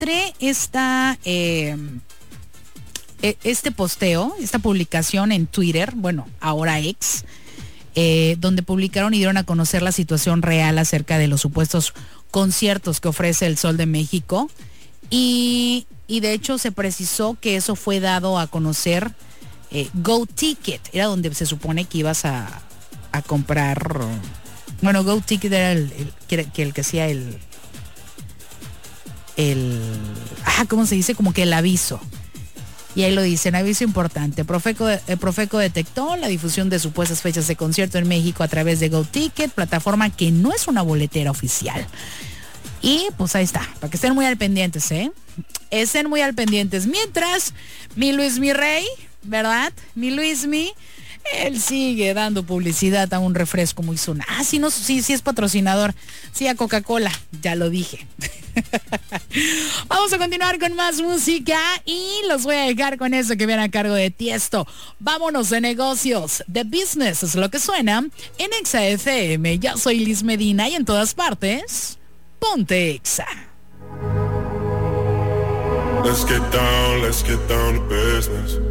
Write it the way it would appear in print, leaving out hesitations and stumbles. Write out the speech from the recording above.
encontré este posteo, esta publicación en Twitter, bueno, ahora X, donde publicaron y dieron a conocer la situación real acerca de los supuestos conciertos que ofrece el Sol de México. Y de hecho se precisó que eso fue dado a conocer Go Ticket, era donde se supone que ibas a comprar. Bueno, Go Ticket era el que hacía ¿cómo se dice? Como que el aviso. Y ahí lo dicen, aviso importante. Profeco detectó la difusión de supuestas fechas de concierto en México a través de Go Ticket, plataforma que no es una boletera oficial. Y pues ahí está, para que estén muy al pendientes, Estén muy al pendientes. Mientras, mi Luis, mi rey, ¿verdad? Mi Luis, él sigue dando publicidad a un refresco muy sonado. Sí es patrocinador. Sí, a Coca-Cola, ya lo dije. Vamos a continuar con más música y los voy a dejar con eso que viene a cargo de Tiesto. Vámonos de negocios. The Business es lo que suena en Exa FM. Ya soy Liz Medina y en todas partes, ponte Exa. Let's get down to business.